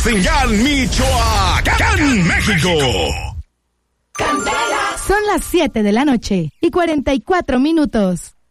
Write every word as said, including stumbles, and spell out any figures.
Señal Michoacán, México. Son las siete de la noche y cuarenta y cuatro minutos.